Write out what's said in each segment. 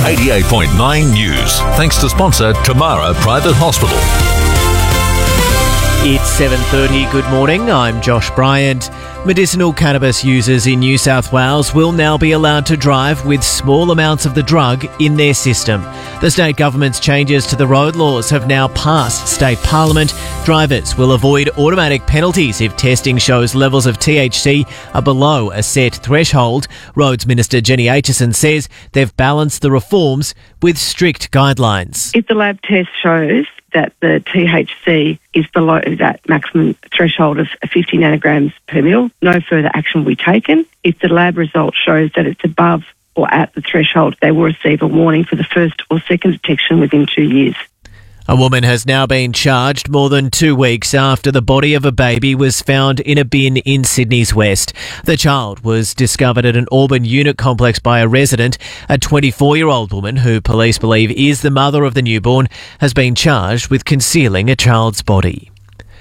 88.9 News. Thanks to sponsor Tamara Private Hospital. It's 7:30. Good morning. I'm Josh Bryant. Medicinal cannabis users in New South Wales will now be allowed to drive with small amounts of the drug in their system. The state government's changes to the road laws have now passed state parliament. Drivers will avoid automatic penalties if testing shows levels of THC are below a set threshold. Roads Minister Jenny Aitchison says they've balanced the reforms with strict guidelines. If the lab test shows that the THC is below that maximum threshold of 50 nanograms per mil, no further action will be taken. If the lab result shows that it's above or at the threshold, they will receive a warning for the first or second detection within 2 years. A woman has now been charged more than 2 weeks after the body of a baby was found in a bin in Sydney's West. The child was discovered at an Auburn unit complex by a resident. A 24-year-old woman, who police believe is the mother of the newborn, has been charged with concealing a child's body.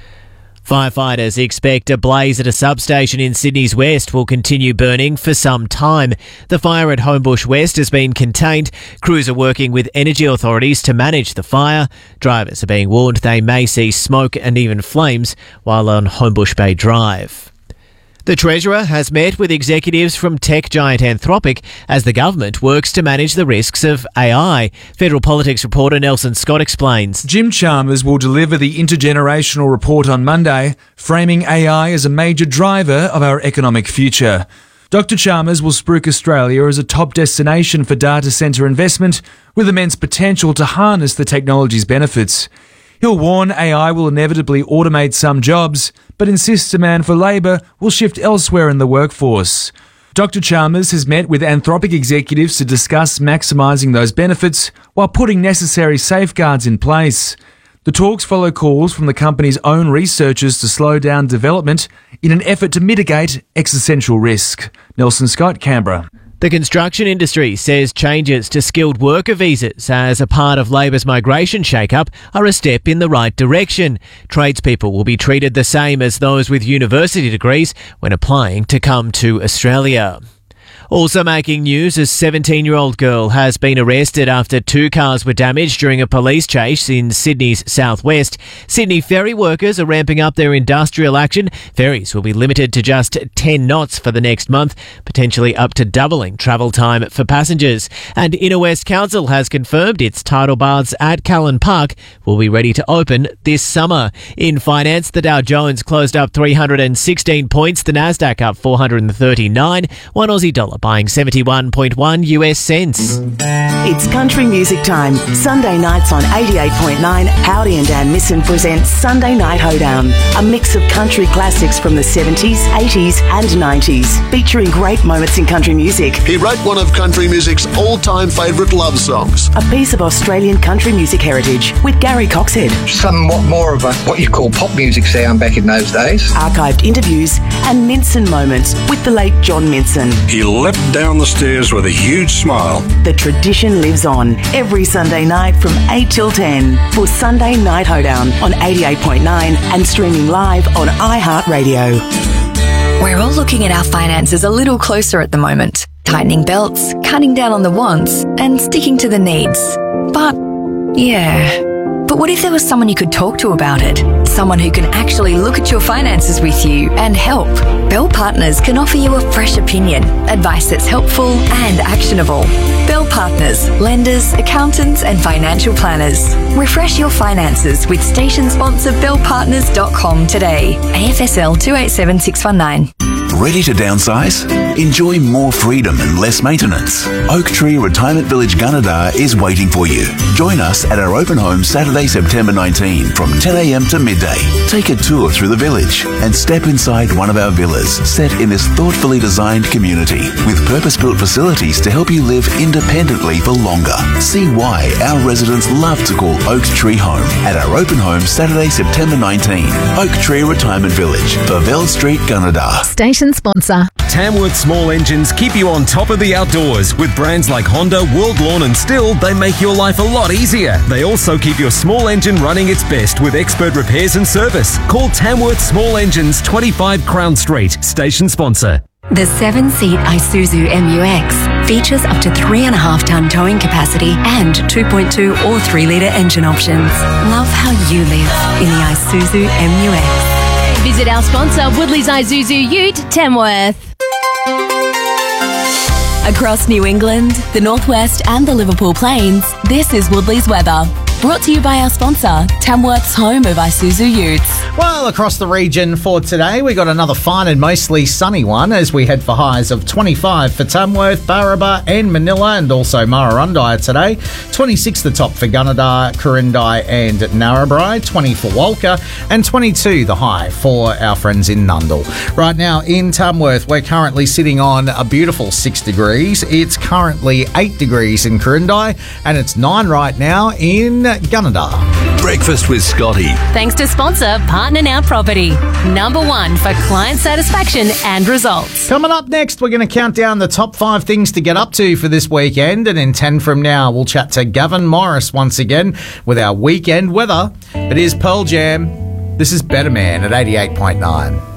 Firefighters expect a blaze at a substation in Sydney's West will continue burning for some time. The fire at Homebush West has been contained. Crews are working with energy authorities to manage the fire. Drivers are being warned they may see smoke and even flames while on Homebush Bay Drive. The Treasurer has met with executives from tech giant Anthropic as the government works to manage the risks of AI. Federal Politics reporter Nelson Scott explains. Jim Chalmers will deliver the intergenerational report on Monday, framing AI as a major driver of our economic future. Dr. Chalmers will spruik Australia as a top destination for data centre investment with immense potential to harness the technology's benefits. He'll warn AI will inevitably automate some jobs, but insists demand for labour will shift elsewhere in the workforce. Dr. Chalmers has met with Anthropic executives to discuss maximising those benefits while putting necessary safeguards in place. The talks follow calls from the company's own researchers to slow down development in an effort to mitigate existential risk. Nelson Scott, Canberra. The construction industry says changes to skilled worker visas as a part of Labor's migration shake-up are a step in the right direction. Tradespeople will be treated the same as those with university degrees when applying to come to Australia. Also making news, a 17-year-old girl has been arrested after 2 cars were damaged during a police chase in Sydney's southwest. Sydney ferry workers are ramping up their industrial action. Ferries will be limited to just 10 knots for the next month, potentially up to doubling travel time for passengers. And Inner West Council has confirmed its tidal baths at Callan Park will be ready to open this summer. In finance, the Dow Jones closed up 316 points, the Nasdaq up 439, one Aussie dollar buying 71.1 US cents. It's country music time. Sunday nights on 88.9, Howdy and Dan Misson presents Sunday Night Hoedown, a mix of country classics from the 70s, 80s and 90s, featuring great moments in country music. He wrote one of country music's all-time favourite love songs. A piece of Australian country music heritage with Gary Coxhead. Somewhat more of a what you call pop music sound back in those days. Archived interviews and Minson moments with the late John Minson. He leapt down the stairs with a huge smile. The tradition lives on every Sunday night from 8 till 10 for Sunday Night Hoedown on 88.9 and streaming live on iHeartRadio. We're all looking at our finances a little closer at the moment, tightening belts, cutting down on the wants and sticking to the needs. But what if there was someone you could talk to about it? Someone who can actually look at your finances with you and help. Bell Partners can offer you a fresh opinion, advice that's helpful and actionable. Bell Partners, lenders, accountants and financial planners. Refresh your finances with station sponsor bellpartners.com today. AFSL 287619. Ready to downsize? Enjoy more freedom and less maintenance. Oak Tree Retirement Village Gunnedah is waiting for you. Join us at our open home Saturday, September 19 from 10 a.m. to midday. Take a tour through the village and step inside one of our villas set in this thoughtfully designed community with purpose-built facilities to help you live independently for longer. See why our residents love to call Oak Tree home at our open home Saturday, September 19. Oak Tree Retirement Village, Burvell Street, Gunnedah. Station sponsor. Tamworth Small Engines keep you on top of the outdoors. With brands like Honda, World Lawn and Stihl, they make your life a lot easier. They also keep your small engine running its best with expert repairs and service. Call Tamworth Small Engines, 25 Crown Street. Station sponsor. The 7-seat Isuzu MUX Features up to 3.5 tonne towing capacity and 2.2 or 3 litre engine options. Love how you live in the Isuzu MUX. Visit our sponsor, Woodley's Isuzu Ute, Tamworth. Across New England, the Northwest and the Liverpool Plains, this is Woodley's weather. Brought to you by our sponsor, Tamworth's home of Isuzu Utes. Well, across the region for today, we got another fine and mostly sunny one as we head for highs of 25 for Tamworth, Barraba and Manila, and also Murrurundi today. 26 the top for Gunnedah, Kurindai and Narrabri, 20 for Walker, and 22 the high for our friends in Nundle. Right now in Tamworth, we're currently sitting on a beautiful 6 degrees. It's currently 8 degrees in Kurindai, and it's 9 right now in Gunnedah. Breakfast with Scotty. Thanks to sponsor Partner Now Property. Number 1 for client satisfaction and results. Coming up next, we're going to count down the top 5 things to get up to for this weekend. And in 10 from now, we'll chat to Gavin Morris once again with our weekend weather. It is Pearl Jam. This is Better Man at 88.9.